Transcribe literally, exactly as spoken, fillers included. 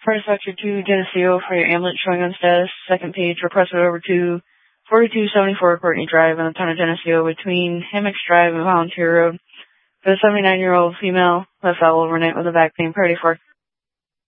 First Vector two, Geneseo for your ambulance showing on status. Second page, requested over to forty-two seventy-four Courtney Drive in the town of Geneseo between Hammocks Drive and Volunteer Road. For the seventy-nine-year-old female that fell overnight with a back pain, priority four.